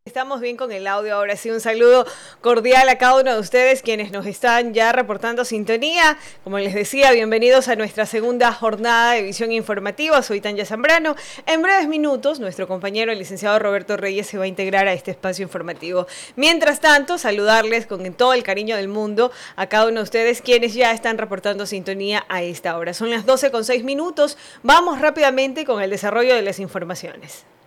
Estamos bien con el audio ahora sí, un saludo cordial a cada uno de ustedes quienes nos están ya reportando sintonía. Como les decía, bienvenidos a nuestra segunda jornada de visión informativa. Soy Tanya Zambrano. En breves minutos, nuestro compañero, el licenciado Roberto Reyes, se va a integrar a este espacio informativo. Mientras tanto, saludarles con todo el cariño del mundo a cada uno de ustedes quienes ya están reportando sintonía a esta hora. Son las 12:06. Vamos rápidamente con el desarrollo de las informaciones.